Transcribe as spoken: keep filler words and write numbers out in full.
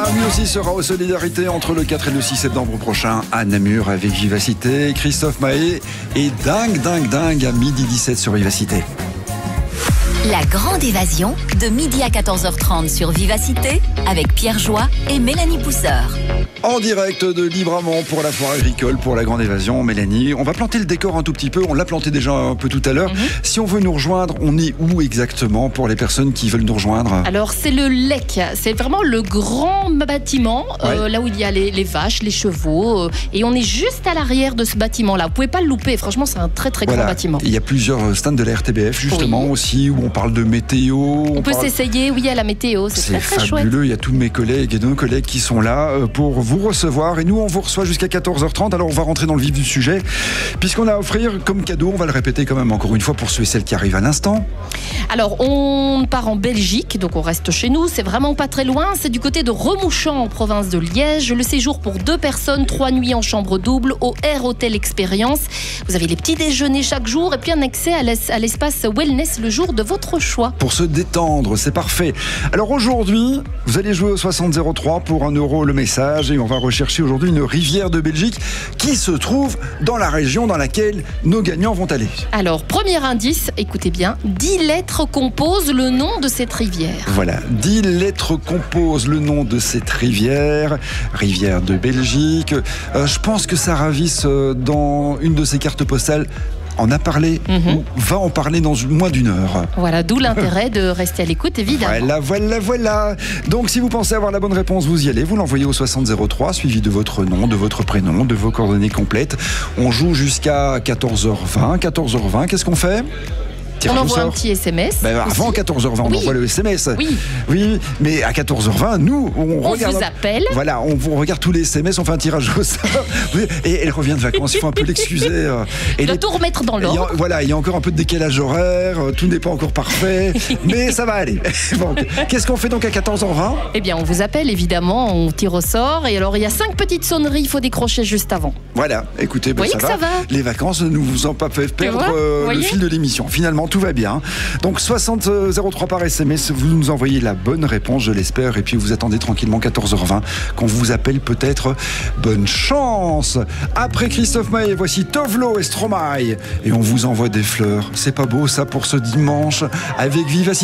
Lui aussi sera aux solidarités entre le quatre et le six septembre prochain à Namur avec Vivacité. Christophe Maé est dingue, dingue, dingue à midi dix-sept sur Vivacité. La grande évasion de midi à quatorze heures trente sur Vivacité avec Pierre Joie et Mélanie Pousseur. En direct de Libramont pour la foire agricole, pour la grande évasion. Mélanie, on va planter le décor un tout petit peu. On l'a planté déjà un peu tout à l'heure. Mm-hmm. Si on veut nous rejoindre, on est où exactement pour les personnes qui veulent nous rejoindre? Alors, c'est le L E C. C'est vraiment le grand bâtiment, ouais. euh, là où il y a les, les vaches, les chevaux. Euh, et on est juste à l'arrière de ce bâtiment-là. Vous pouvez pas le louper. Franchement, c'est un très, très voilà. grand bâtiment. Il y a plusieurs stands de la R T B F, justement, oui. aussi, où on parle de météo. On, on peut parle... s'essayer, oui, à la météo. C'est, c'est très, très fabuleux. chouette. Il y a tous mes collègues et nos collègues qui sont là pour vous recevoir. Et nous, on vous reçoit jusqu'à quatorze heures trente. Alors, on va rentrer dans le vif du sujet. Puisqu'on a à offrir comme cadeau, on va le répéter quand même encore une fois pour ceux et celles qui arrivent à l'instant. Alors, on part en Belgique, donc on reste chez nous. C'est vraiment pas très loin. C'est du côté de Remouchamp, en province de Liège. Le séjour pour deux personnes, trois nuits en chambre double au Air Hotel Expérience. Vous avez les petits déjeuners chaque jour et puis un accès à l'espace wellness le jour de votre choix. Pour se détendre, c'est parfait. Alors aujourd'hui, vous allez jouer au soixante zéro trois pour un euro le message et on va rechercher aujourd'hui une rivière de Belgique qui se trouve dans la région dans laquelle nos gagnants vont aller. Alors, premier indice, écoutez bien, dix lettres composent le nom de cette rivière. Voilà, dix lettres composent le nom de cette rivière, rivière de Belgique. Euh, je pense que ça ravisse euh, dans une de ces cartes postales. En a parlé mmh. ou va en parler dans moins d'une heure. Voilà, d'où l'intérêt de rester à l'écoute, évidemment. Voilà, voilà, voilà. Donc, si vous pensez avoir la bonne réponse, vous y allez. Vous l'envoyez au soixante zéro trois, suivi de votre nom, de votre prénom, de vos coordonnées complètes. On joue jusqu'à quatorze heures vingt. quatorze heures vingt, qu'est-ce qu'on fait ? On envoie un petit S M S. Ben, avant quatorze heures vingt, on oui. envoie le S M S. Oui. Oui, mais à quatorze heures vingt, nous, on, on regarde. vous appelle. Voilà, on, on regarde tous les S M S, on fait un tirage au sort. Et elle revient de vacances, il faut un peu l'excuser. Et de les... tout remettre dans l'ordre. Il a, voilà, il y a encore un peu de décalage horaire, tout n'est pas encore parfait, mais ça va aller. Bon, qu'est-ce qu'on fait donc à quatorze heures vingt ? Eh bien, on vous appelle, évidemment, on tire au sort. Et alors, il y a cinq petites sonneries, il faut décrocher juste avant. Voilà, écoutez, ben, ça, va. ça va. Les vacances ne vous ont pas fait perdre euh, le fil de l'émission. Finalement, tout va bien. Donc soixante zéro trois par S M S, vous nous envoyez la bonne réponse, je l'espère, et puis vous attendez tranquillement quatorze heures vingt, qu'on vous appelle peut-être. Bonne chance. Après Christophe Maé, voici Tovlo et Stromae, et on vous envoie des fleurs. C'est pas beau ça pour ce dimanche avec Vivacité.